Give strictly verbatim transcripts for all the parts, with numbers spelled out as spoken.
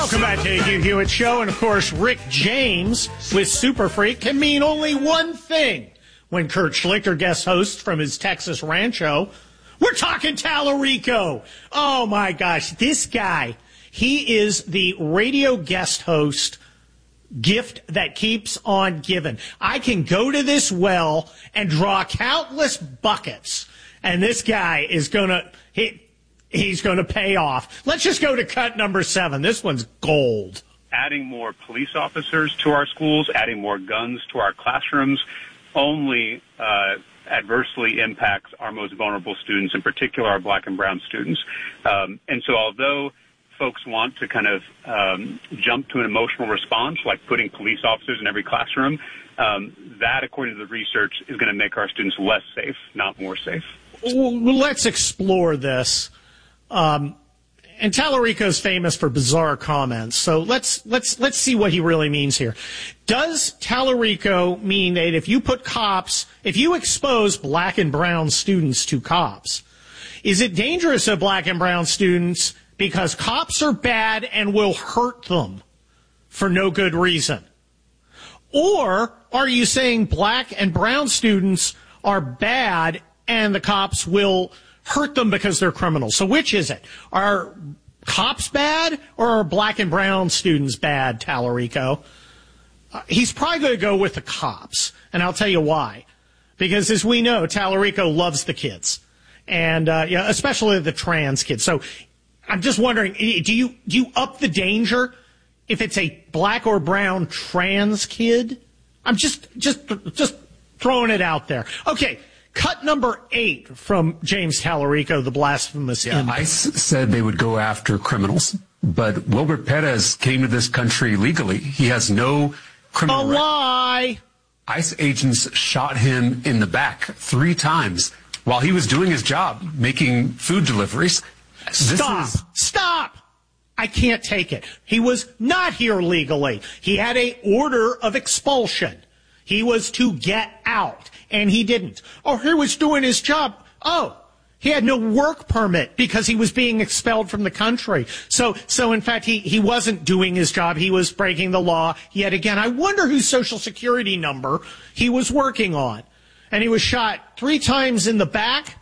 Welcome back to the Hugh Hewitt Show. And, of course, Rick James with Super Freak can mean only one thing when Kurt Schlichter guest hosts from his Texas rancho. We're talking Tallarico. Oh, my gosh. This guy, he is the radio guest host gift that keeps on giving. I can go to this well and draw countless buckets, and this guy is going to he, he's going to pay off. Let's just go to cut number seven. This one's gold. Adding more police officers to our schools, adding more guns to our classrooms only uh, adversely impacts our most vulnerable students, in particular our black and brown students. Um, and so although folks want to kind of um, jump to an emotional response, like putting police officers in every classroom, um, that, according to the research, is going to make our students less safe, not more safe. Well, let's explore this. Um, and Tallarico is famous for bizarre comments, so let's let's let's see what he really means here. Does Tallarico mean that if you put cops, if you expose black and brown students to cops, is it dangerous to black and brown students because cops are bad and will hurt them for no good reason? Or are you saying black and brown students are bad and the cops will hurt them because they're criminals? So which is it? Are cops bad or are black and brown students bad, Tallarico? Uh, he's probably going to go with the cops, and I'll tell you why. Because as we know, Tallarico loves the kids, and uh, yeah, especially the trans kids. So I'm just wondering, do you do you up the danger if it's a black or brown trans kid? I'm just just just throwing it out there. Okay, cut number eight from James Tallarico, the blasphemous yeah, imp. ICE said they would go after criminals, but Wilber Perez came to this country legally. He has no criminal A record. lie. ICE agents shot him in the back three times while he was doing his job, making food deliveries. Stop. This is... Stop. I can't take it. He was not here legally. He had a order of expulsion. He was to get out, and he didn't. Oh, he was doing his job. Oh, he had no work permit because he was being expelled from the country. So, so in fact, he, he wasn't doing his job. He was breaking the law yet again. I wonder whose Social Security number he was working on. And he was shot three times in the back.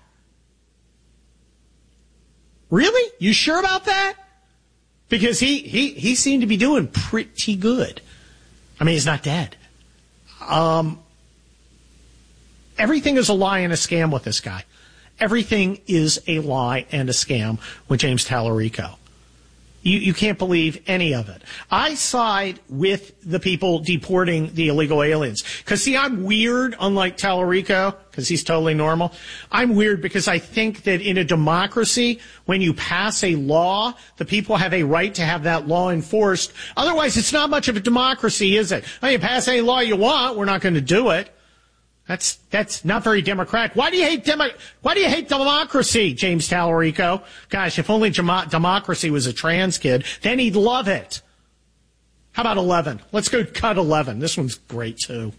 Really? You sure about that? Because he, he, he seemed to be doing pretty good. I mean, he's not dead. Um, everything is a lie and a scam with this guy. Everything is a lie and a scam with James Tallarico. You, you can't believe any of it. I side with the people deporting the illegal aliens. Because, see, I'm weird, unlike Tallarico, because he's totally normal. I'm weird because I think that in a democracy, when you pass a law, the people have a right to have that law enforced. Otherwise, it's not much of a democracy, is it? Oh, you pass any law you want, we're not going to do it. That's that's not very democratic. Why do you hate demo- Why do you hate democracy, James Tallarico? Gosh, if only gemo- democracy was a trans kid, then he'd love it. How about eleven? Let's go cut eleven. This one's great too.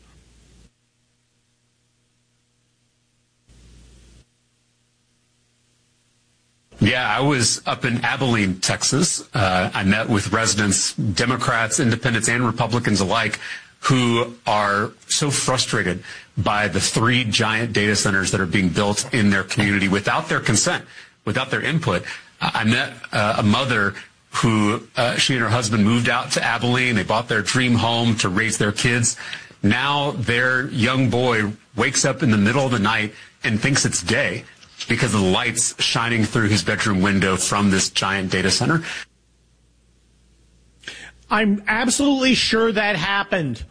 Yeah, I was up in Abilene, Texas. Uh, I met with residents, Democrats, independents, and Republicans alike, who are so frustrated by the three giant data centers that are being built in their community without their consent, without their input. I met uh, a mother who, uh, she and her husband moved out to Abilene. They bought their dream home to raise their kids. Now their young boy wakes up in the middle of the night and thinks it's day because of the lights shining through his bedroom window from this giant data center. I'm absolutely sure that happened.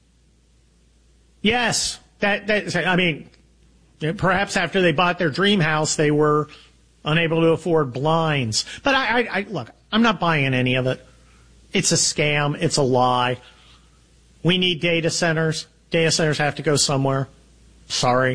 Yes, that, that, I mean, perhaps after they bought their dream house, they were unable to afford blinds. But I, I, I look, I'm not buying any of it. It's a scam. It's a lie. We need data centers. Data centers have to go somewhere. Sorry.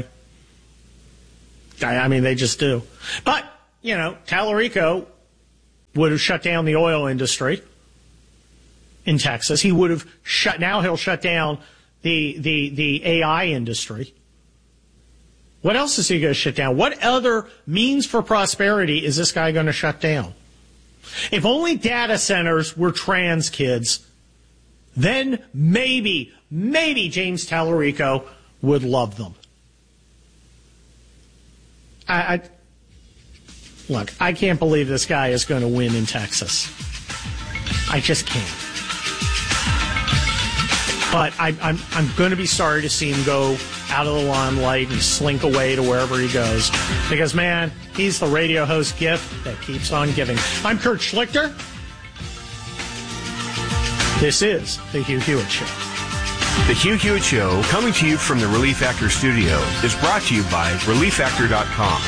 I, I mean, they just do. But, you know, Tallarico would have shut down the oil industry in Texas. He would have shut, now he'll shut down the, the, the A I industry. What else is he going to shut down? What other means for prosperity is this guy going to shut down? If only data centers were trans kids, then maybe, maybe James Tallarico would love them. I, I look, I can't believe this guy is going to win in Texas. I just can't. But I, I'm I'm going to be sorry to see him go out of the limelight and slink away to wherever he goes. Because, man, he's the radio host gift that keeps on giving. I'm Kurt Schlichter. This is The Hugh Hewitt Show. The Hugh Hewitt Show, coming to you from the Relief Factor studio, is brought to you by relief factor dot com.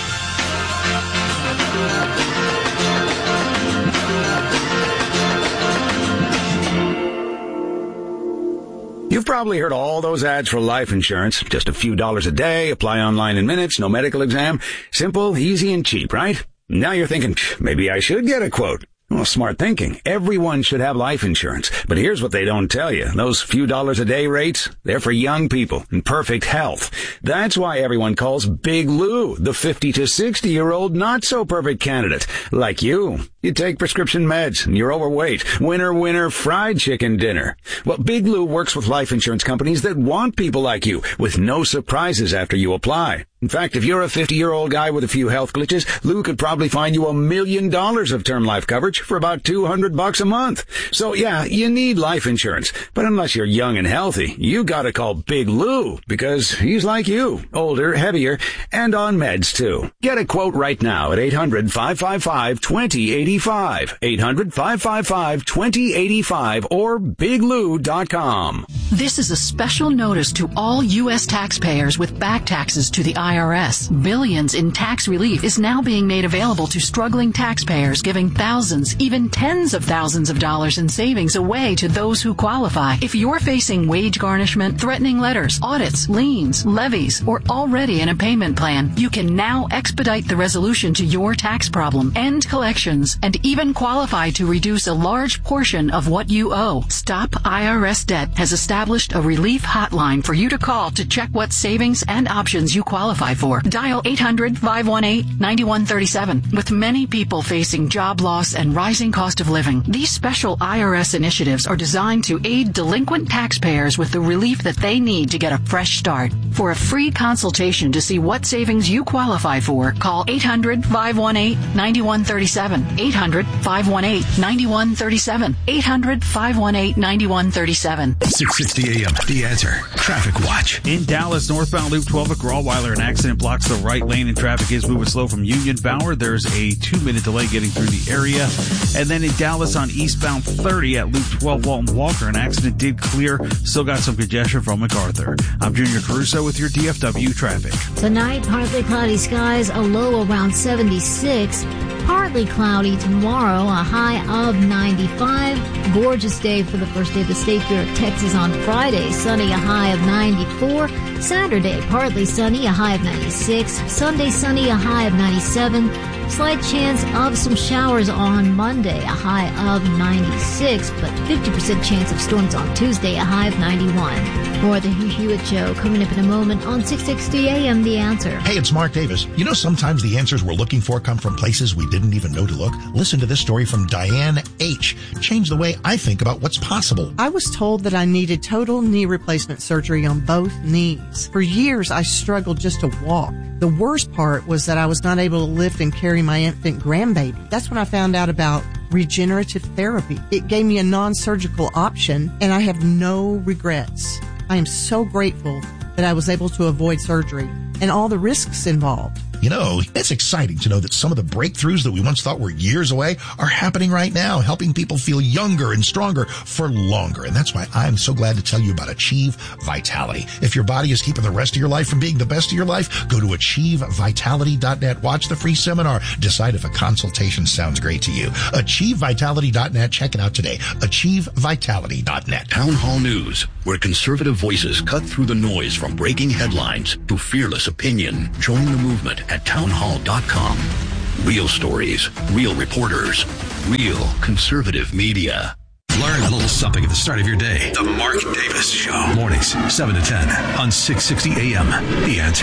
You've probably heard all those ads for life insurance. Just a few dollars a day, apply online in minutes, no medical exam. Simple, easy, and cheap, right? Now you're thinking, maybe I should get a quote. Well, smart thinking. Everyone should have life insurance. But here's what they don't tell you. Those few dollars a day rates, they're for young people in perfect health. That's why everyone calls Big Lou the fifty to sixty year old not so perfect candidate. Like you. You take prescription meds and you're overweight. Winner, winner, fried chicken dinner. Well, Big Lou works with life insurance companies that want people like you with no surprises after you apply. In fact, if you're a fifty-year-old guy with a few health glitches, Lou could probably find you a million dollars of term life coverage for about two hundred bucks a month. So yeah, you need life insurance. But unless you're young and healthy, you gotta call Big Lou because he's like you, older, heavier, and on meds too. Get a quote right now at eight hundred, five five five, two zero eight five. eight hundred, five five five, two zero eight five or big lou dot com. This is a special notice to all U S taxpayers with back taxes to the I R S. Billions in tax relief is now being made available to struggling taxpayers, giving thousands, even tens of thousands of dollars in savings away to those who qualify. If you're facing wage garnishment, threatening letters, audits, liens, levies, or already in a payment plan, you can now expedite the resolution to your tax problem, end collections, and even qualify to reduce a large portion of what you owe. Stop I R S Debt has established a relief hotline for you to call to check what savings and options you qualify for. Dial eight hundred, five one eight, nine one three seven. With many people facing job loss and rising cost of living, these special I R S initiatives are designed to aid delinquent taxpayers with the relief that they need to get a fresh start. For a free consultation to see what savings you qualify for, call eight hundred, five one eight, nine one three seven. eight hundred, five one eight, nine one three seven. eight hundred, five one eight, nine one three seven. six sixty A M, The Answer. Traffic Watch. In Dallas, northbound Loop twelve at Grawweiler, an accident blocks the right lane and traffic is moving slow from Union Bower. There's a two-minute delay getting through the area. And then in Dallas on eastbound thirty at Loop twelve Walton Walker, an accident did clear. Still got some congestion from MacArthur. I'm Junior Caruso with your D F W traffic. Tonight, partly cloudy skies, a low around seventy-six. Partly cloudy tomorrow, a high of ninety-five. Gorgeous day for the first day of the State Fair of Texas on Friday. Sunny, a high of ninety-four. Saturday, partly sunny, a high of ninety-six. Sunday, sunny, a high of ninety-seven. Slight chance of some showers on Monday, a high of ninety-six, but fifty percent chance of storms on Tuesday, a high of ninety-one. More of the Hugh Hewitt Show coming up in a moment on six sixty A M, The Answer. Hey, it's Mark Davis. You know, sometimes the answers we're looking for come from places we didn't even know to look. Listen to this story from Diane H. Changed the way I think about what's possible. I was told that I needed total knee replacement surgery on both knees. For years, I struggled just to walk. The worst part was that I was not able to lift and carry my infant grandbaby. That's when I found out about regenerative therapy. It gave me a non-surgical option, and I have no regrets. I am so grateful that I was able to avoid surgery and all the risks involved. You know, it's exciting to know that some of the breakthroughs that we once thought were years away are happening right now, helping people feel younger and stronger for longer. And that's why I'm so glad to tell you about Achieve Vitality. If your body is keeping the rest of your life from being the best of your life, go to achieve vitality dot net. Watch the free seminar. Decide if a consultation sounds great to you. achieve vitality dot net. Check it out today. achieve vitality dot net. Town Hall News, where conservative voices cut through the noise from breaking headlines to fearless opinion. Join the movement at town hall dot com. Real stories, real reporters, real conservative media. Learn a little something at the start of your day. The Mark Davis Show. Mornings, seven to ten on six sixty A M. The Answer.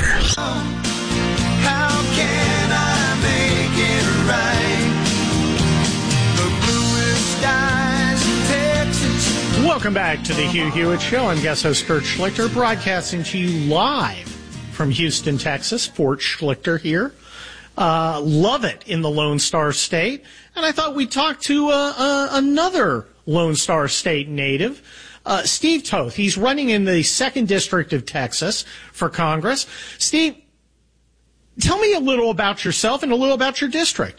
How can I make it right? The Welcome back to the Hugh Hewitt Show. I'm guest host Kurt Schlichter, broadcasting to you live from Houston, Texas. Fort Schlichter here. Uh, love it in the Lone Star State. And I thought we'd talk to uh, uh, another Lone Star State native, uh, Steve Toth. He's running in the second District of Texas for Congress. Steve, tell me a little about yourself and a little about your district.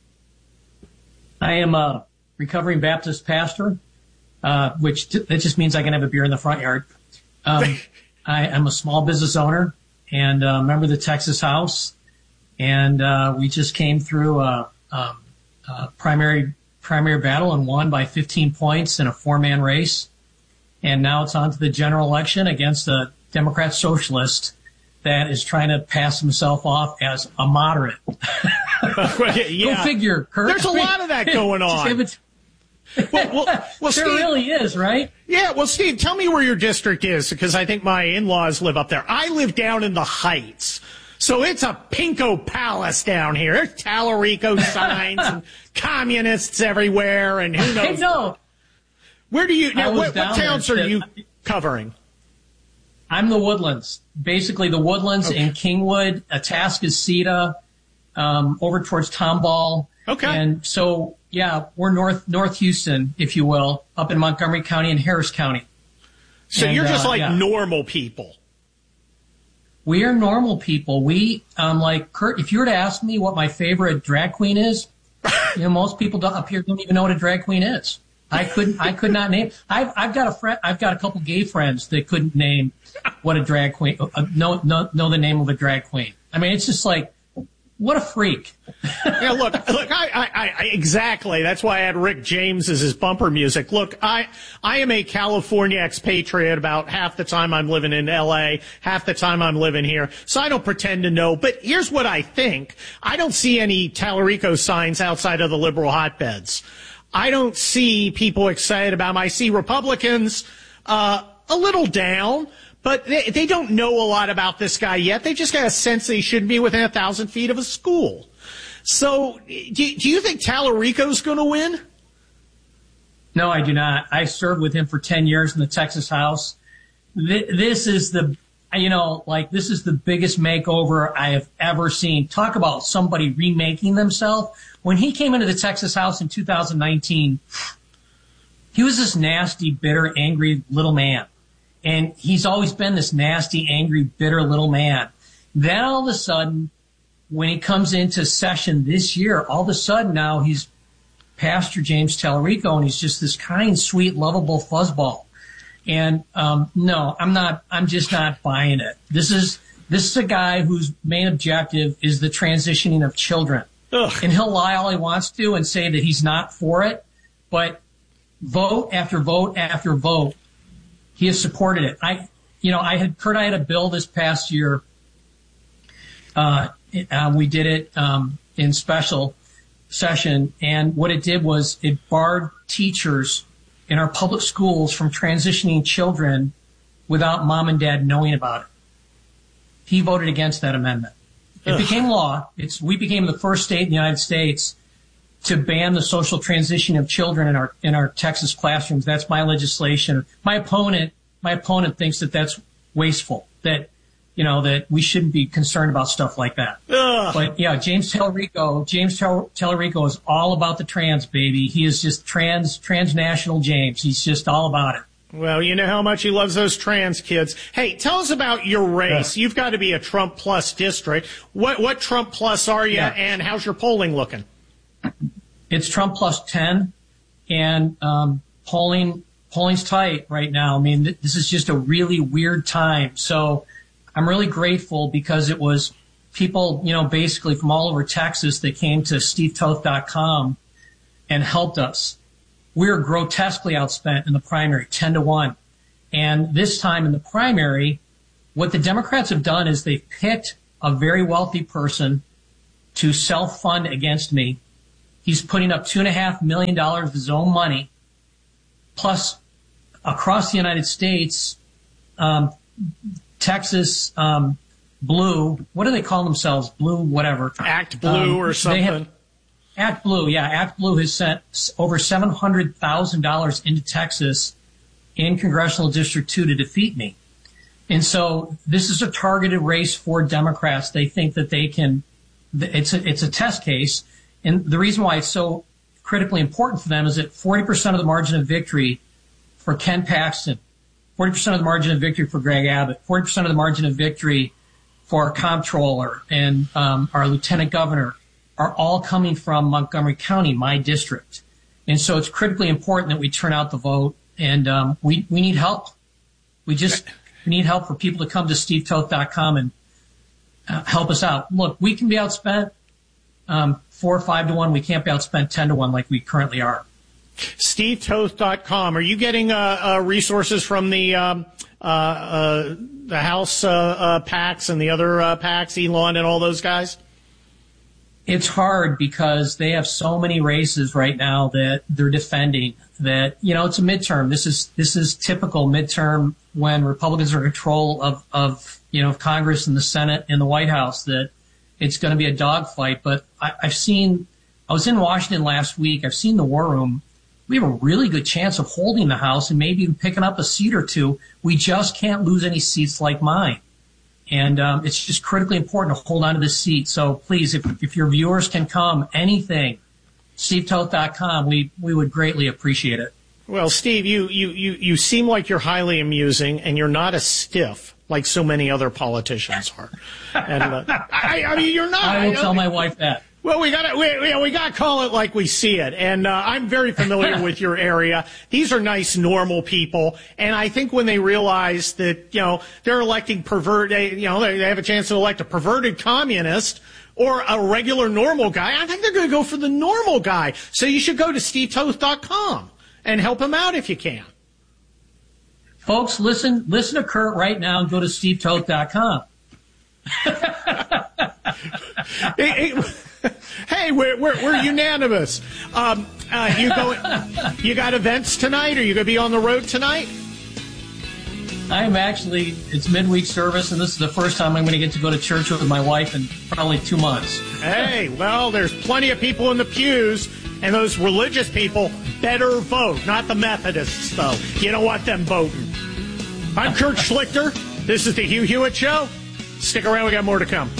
I am a recovering Baptist pastor, uh, which t- that just means I can have a beer in the front yard. Um, I am a small business owner and a member of the Texas House. And uh, we just came through a, a, a primary primary battle and won by fifteen points in a four-man race. And now it's on to the general election against a Democrat socialist that is trying to pass himself off as a moderate. Yeah. Go figure, Kurt. There's a lot of that going on. well, well, well, there Steve, really is, right? Yeah. Well, Steve, tell me where your district is, because I think my in-laws live up there. I live down in the Heights. So it's a Pinko Palace down here. There's Tallarico signs and communists everywhere, and who knows? I know. Where do you? Now, what, what towns are you to, covering? I'm the Woodlands, basically the Woodlands okay. in Kingwood, Atascocita, um, over towards Tomball. Okay. And so, yeah, we're north North Houston, if you will, up in Montgomery County and Harris County. So and, you're just uh, like yeah. normal people. We are normal people. We, um, like, Kurt, if you were to ask me what my favorite drag queen is, you know, most people don't, up here don't even know what a drag queen is. I couldn't, I could not name, I've, I've got a friend, I've got a couple gay friends that couldn't name what a drag queen, uh, know, know, know the name of a drag queen. I mean, it's just like, what a freak. Yeah, look, look, I, I, I, exactly. That's why I had Rick James as his bumper music. Look, I, I am a California expatriate. About half the time I'm living in L A, half the time I'm living here. So I don't pretend to know. But here's what I think. I don't see any Tallarico signs outside of the liberal hotbeds. I don't see people excited about them. I see Republicans, uh, a little down. But they, they don't know a lot about this guy yet. They just got a sense that he shouldn't be within a thousand feet of a school. So do, do you think Tallarico's going to win? No, I do not. I served with him for ten years in the Texas House. This is the, you know, like this is the biggest makeover I have ever seen. Talk about somebody remaking themselves. When he came into the Texas House in two thousand nineteen, he was this nasty, bitter, angry little man. And he's always been this nasty, angry, bitter little man. Then all of a sudden, when he comes into session this year, all of a sudden now he's Pastor James Tallarico, and he's just this kind, sweet, lovable fuzzball. And um no, I'm not, I'm just not buying it. This is, this is a guy whose main objective is the transitioning of children. Ugh. And he'll lie all he wants to and say that he's not for it, but vote after vote after vote, he has supported it. I, you know, I had, Kurt, I had a bill this past year. Uh, uh we did it, um, in special session. And what it did was it barred teachers in our public schools from transitioning children without mom and dad knowing about it. He voted against that amendment. It Ugh. became law. It's, we became the first state in the United States to ban the social transition of children in our, in our Texas classrooms. That's my legislation. My opponent, my opponent thinks that that's wasteful, that, you know, that we shouldn't be concerned about stuff like that. Ugh. But yeah, James Tallarico, James Tallarico is all about the trans, baby. He is just trans, transnational James. He's just all about it. Well, you know how much he loves those trans kids. Hey, tell us about your race. Yeah. You've got to be a Trump plus district. What, what Trump plus are you, yeah. and how's your polling looking? It's Trump plus ten, and um, polling polling's tight right now. I mean, th- this is just a really weird time. So I'm really grateful because it was people, you know, basically from all over Texas that came to steve toth dot com and helped us. We were grotesquely outspent in the primary, ten to one. And this time in the primary, what the Democrats have done is they've picked a very wealthy person to self-fund against me. He's putting up two and a half million dollars of his own money, plus across the United States, um, Texas, um, Blue. What do they call themselves? Blue, whatever. Act Blue um, or something. Have, Act Blue, yeah. Act Blue has sent over seven hundred thousand dollars into Texas in Congressional District two to defeat me. And so this is a targeted race for Democrats. They think that they can, it's a, it's a test case. And the reason why it's so critically important for them is that forty percent of the margin of victory for Ken Paxton, forty percent of the margin of victory for Greg Abbott, forty percent of the margin of victory for our comptroller and um, our lieutenant governor are all coming from Montgomery County, my district. And so it's critically important that we turn out the vote, and um, we, we need help. We just we need help for people to come to steve toth dot com and uh, help us out. Look, we can be outspent um, four or five to one. We can't be outspent ten to one like we currently are. steve toth dot com. Are you getting uh, uh, resources from the um, uh, uh, the House uh, uh, PACs and the other uh, PACs, Elon and all those guys? It's hard because they have so many races right now that they're defending that, you know, it's a midterm. This is, this is typical midterm when Republicans are in control of, of, you know, Congress and the Senate and the White House, that it's going to be a dogfight. But I, I've seen, I was in Washington last week. I've seen the War Room. We have a really good chance of holding the House and maybe even picking up a seat or two. We just can't lose any seats like mine. And um, it's just critically important to hold on to this seat. So please, if, if your viewers can come, anything, steve toth dot com, we, we would greatly appreciate it. Well, Steve, you, you, you, you seem like you're highly amusing, and you're not a stiff like so many other politicians are. And uh, I, I mean, you're not. I will I tell my wife that. Well, we got we, we, we got to call it like we see it. And uh, I'm very familiar with your area. These are nice, normal people. And I think when they realize that, you know, they're electing pervert, you know, they, they have a chance to elect a perverted communist or a regular normal guy, I think they're going to go for the normal guy. So you should go to steve toth dot com and help him out if you can. Folks, listen, listen to Kurt right now and go to steve toth dot com. hey, hey, hey, we're, we're, we're unanimous. Um, uh, you go, you got events tonight? Are you going to be on the road tonight? I'm actually, it's midweek service, and this is the first time I'm going to get to go to church with my wife in probably two months. Hey, well, there's plenty of people in the pews, and those religious people better vote, not the Methodists, though. You don't want them voting. I'm Kurt Schlichter. This is the Hugh Hewitt Show. Stick around, we got more to come.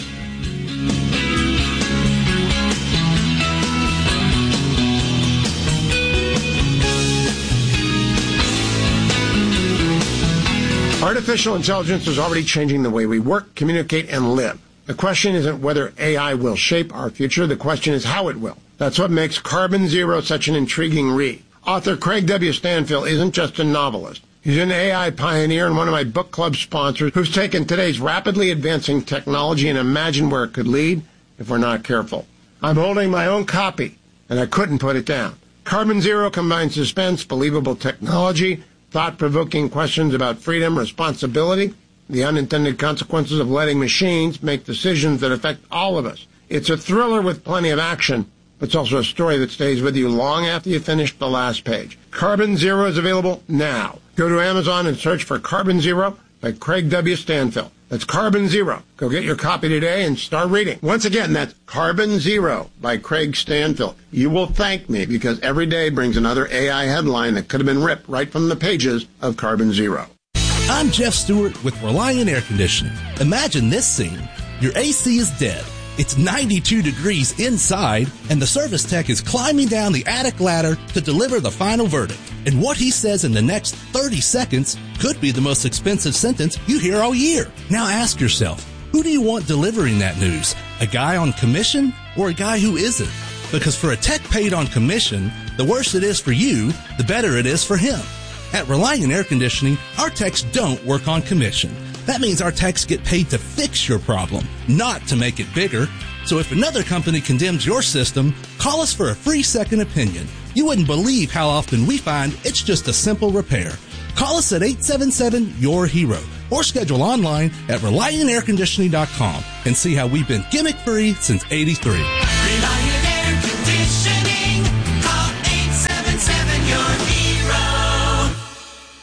Artificial intelligence is already changing the way we work, communicate, and live. The question isn't whether A I will shape our future. The question is how it will. That's what makes Carbon Zero such an intriguing read. Author Craig W. Stanfill isn't just a novelist. He's an A I pioneer and one of my book club sponsors who's taken today's rapidly advancing technology and imagined where it could lead if we're not careful. I'm holding my own copy, and I couldn't put it down. Carbon Zero combines suspense, believable technology, thought-provoking questions about freedom, responsibility, the unintended consequences of letting machines make decisions that affect all of us. It's a thriller with plenty of action, but it's also a story that stays with you long after you finish the last page. Carbon Zero is available now. Go to Amazon and search for Carbon Zero by Craig W. Stanfill. That's Carbon Zero. Go get your copy today and start reading. Once again, that's Carbon Zero by Craig Stanfill. You will thank me because every day brings another A I headline that could have been ripped right from the pages of Carbon Zero. I'm Jeff Stewart with Reliant Air Conditioning. Imagine this scene. Your A C is dead. It's ninety-two degrees inside, and the service tech is climbing down the attic ladder to deliver the final verdict. And what he says in the next thirty seconds could be the most expensive sentence you hear all year. Now ask yourself, who do you want delivering that news? A guy on commission or a guy who isn't? Because for a tech paid on commission, the worse it is for you, the better it is for him. At Reliant Air Conditioning, our techs don't work on commission. That means our techs get paid to fix your problem, not to make it bigger. So if another company condemns your system, call us for a free second opinion. You wouldn't believe how often we find it's just a simple repair. Call us at eight seven seven, Y O U R hero or schedule online at reliant air conditioning dot com and see how we've been gimmick-free since eighty-three. Reliant Air Conditioning. Call eight seven seven, Y O U R hero. Hey,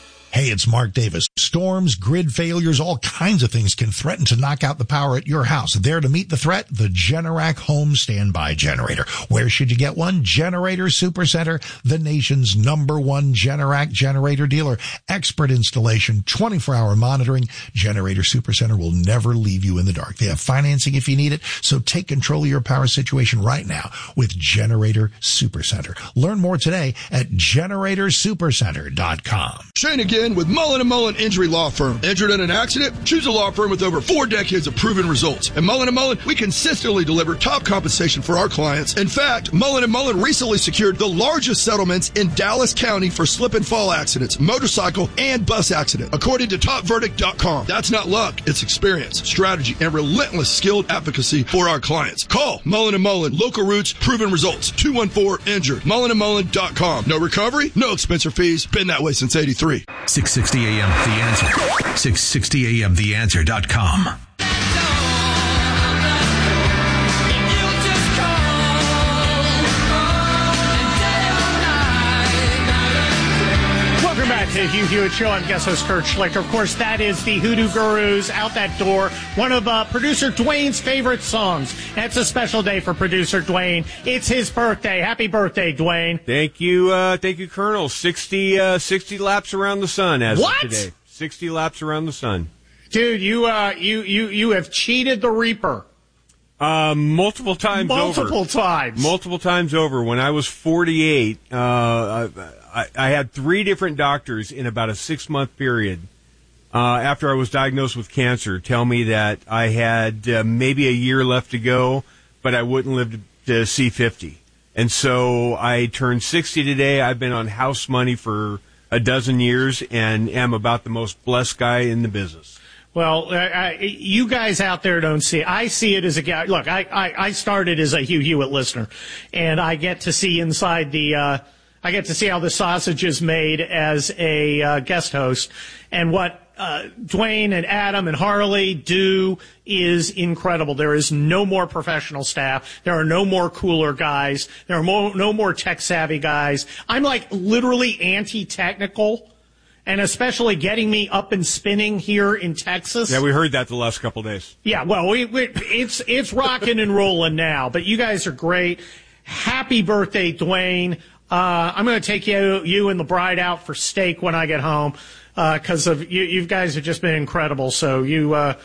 Hey, it's Mark Davis. Storms, grid failures, all kinds of things can threaten to knock out the power at your house. There to meet the threat, the Generac Home Standby Generator. Where should you get one? Generator Supercenter, the nation's number one Generac generator dealer. Expert installation, twenty-four hour monitoring. Generator Supercenter will never leave you in the dark. They have financing if you need it, so take control of your power situation right now with Generator Supercenter. Learn more today at generator supercenter dot com. Shane again with Mullen and Mullen Injury Law Firm. Injured in an accident? Choose a law firm with over four decades of proven results. At Mullen and Mullen, we consistently deliver top compensation for our clients. In fact, Mullen and Mullen recently secured the largest settlements in Dallas County for slip and fall accidents, motorcycle, and bus accidents, according to top verdict dot com. That's not luck. It's experience, strategy, and relentless skilled advocacy for our clients. Call Mullen and Mullen. Local roots, proven results. two one four injured. mullen and mullen dot com. No recovery, no expense or fees. Been that way since eighty-three. six sixty A M The Answer. six sixty A M the answer dot com. Welcome back to the Hugh Hewitt Show. I'm guest host Kurt Schlichter. Of course, that is the Hoodoo Gurus Out That Door, one of uh, producer Dwayne's favorite songs. It's a special day for producer Dwayne. It's his birthday. Happy birthday, Dwayne. Thank you, uh, thank you, Colonel. sixty, uh, sixty laps around the sun as What? of today. sixty laps around the sun. Dude, you uh, you you you have cheated the Reaper. Uh, multiple times Multiple over. times. Multiple times over. When I was forty-eight, uh, I, I had three different doctors in about a six-month period uh, after I was diagnosed with cancer tell me that I had uh, maybe a year left to go, but I wouldn't live to, to see fifty. And so I turned sixty today. I've been on house money for a dozen years and am about the most blessed guy in the business. Well, uh, I, you guys out there don't see it. I see it as a guy. Look, I, I, I started as a Hugh Hewitt listener, and I get to see inside the, uh, I get to see how the sausage is made as a uh, guest host. And what uh, Dwayne and Adam and Harley do is incredible. There is no more professional staff. There are no more cooler guys. There are mo- no more tech-savvy guys. I'm like literally anti-technical. And especially getting me up and spinning here in Texas. Yeah, we heard that the last couple of days. Yeah, well, we, we, it's it's rocking and rolling now. But you guys are great. Happy birthday, Dwayne. Uh, I'm going to take you you and the bride out for steak when I get home because uh, of you. You guys have just been incredible. So you, uh,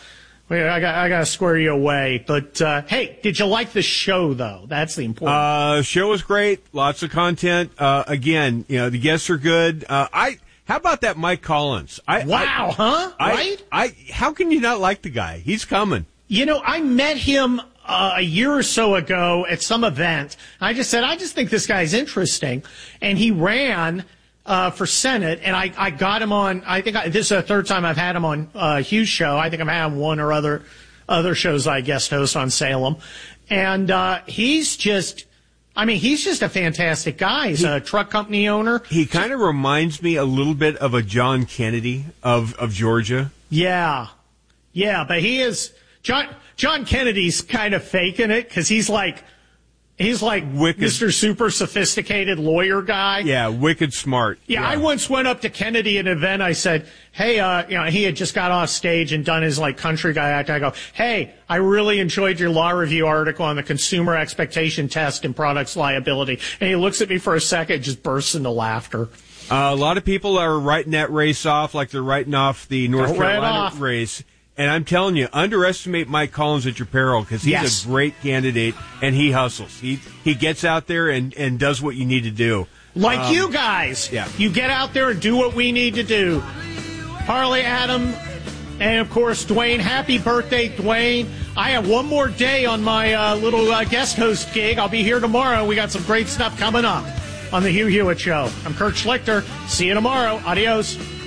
I got I got to square you away. But uh, hey, did you like the show though? That's the important. Uh, show was great. Lots of content. Uh, again, you know the guests are good. Uh, I. How about that Mike Collins? I, wow, I, huh? I, right? I, how can you not like the guy? He's coming. You know, I met him uh, a year or so ago at some event. I just said, I just think this guy's interesting. And he ran uh, for Senate, and I, I got him on, I think I, this is the third time I've had him on uh, Hugh's show. I think I've had him one or other other shows I guest host on Salem. And uh, he's just... I mean, he's just a fantastic guy. He's a truck company owner. He kind of reminds me a little bit of a John Kennedy of, of Georgia. Yeah. Yeah, but he is John John Kennedy's kind of faking it because he's like he's like wicked. Mister Super Sophisticated Lawyer guy. Yeah, wicked smart. Yeah, yeah, I once went up to Kennedy at an event. I said, "Hey, uh, you know, he had just got off stage and done his like country guy act." I go, "Hey, I really enjoyed your law review article on the consumer expectation test and products liability." And he looks at me for a second, just bursts into laughter. Uh, a lot of people are writing that race off like they're writing off the North Don't write it Carolina off. race. And I'm telling you, underestimate Mike Collins at your peril because he's Yes. a great candidate and he hustles. He he gets out there and, and does what you need to do. Like Um, you guys. Yeah. You get out there and do what we need to do. Harley, Adam, and of course, Dwayne. Happy birthday, Dwayne. I have one more day on my uh, little uh, guest host gig. I'll be here tomorrow. We got some great stuff coming up on the Hugh Hewitt Show. I'm Kurt Schlichter. See you tomorrow. Adios.